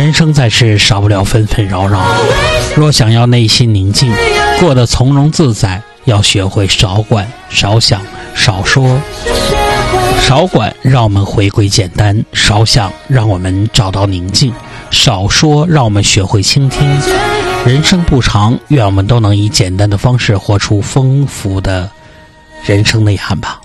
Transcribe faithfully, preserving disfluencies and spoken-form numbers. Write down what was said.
人生在世，少不了纷纷扰扰。若想要内心宁静，过得从容自在，要学会少管、少想、少说。少管让我们回归简单，少想让我们找到宁静，少说让我们学会倾听。人生不长，愿我们都能以简单的方式活出丰富的人生内涵吧。